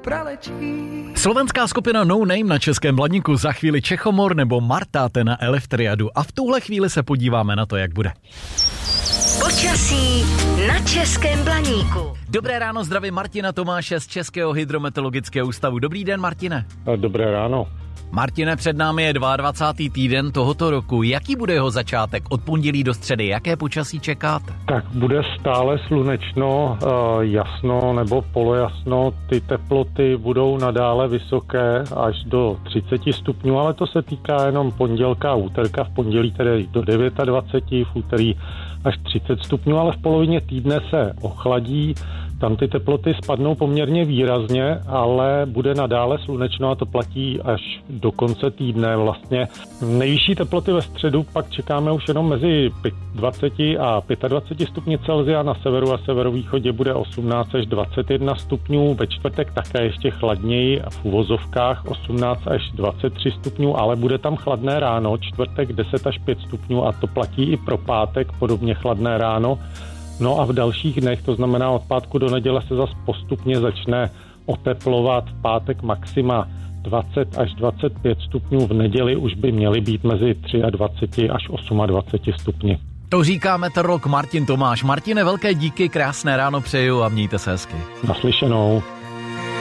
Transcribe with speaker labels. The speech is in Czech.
Speaker 1: pralečí.
Speaker 2: Slovenská skupina No Name na Českém Blaníku, za chvíli Čechomor nebo Marta na Eleftheriadu a v tuhle chvíli se podíváme na to, jak bude.
Speaker 3: Počasí na Českém Blaníku.
Speaker 2: Dobré ráno, zdravím Martina Tomáše z Českého hydrometeorologického ústavu. Dobrý den, Martine.
Speaker 4: Dobré ráno.
Speaker 2: Martine, před námi je 22. týden tohoto roku. Jaký bude jeho začátek od pondělí do středy? Jaké počasí čekáte?
Speaker 4: Tak bude stále slunečno, jasno nebo polojasno. Ty teploty budou nadále vysoké až do 30 stupňů, ale to se týká jenom pondělka a úterka. V pondělí tedy do 29, v úterý až 30 stupňů, ale v polovině týdne se ochladí. Tam ty teploty spadnou poměrně výrazně, ale bude nadále slunečno a to platí až do konce týdne. Vlastně nejvyšší teploty ve středu pak čekáme už jenom mezi 20 a 25 stupni Celsia, na severu a severovýchodě bude 18 až 21 stupňů, ve čtvrtek také ještě chladněji a v uvozovkách 18 až 23 stupňů, ale bude tam chladné ráno, čtvrtek 10 až 5 stupňů a to platí i pro pátek, podobně chladné ráno. No a v dalších dnech, to znamená od pátku do neděle, se zase postupně začne oteplovat. V pátek maxima 20 až 25 stupňů, v neděli už by měly být mezi 23 až 28 stupni.
Speaker 2: To říká meteorolog Martin Tomáš. Martine, velké díky, krásné ráno přeju a mějte se hezky.
Speaker 4: Naslyšenou.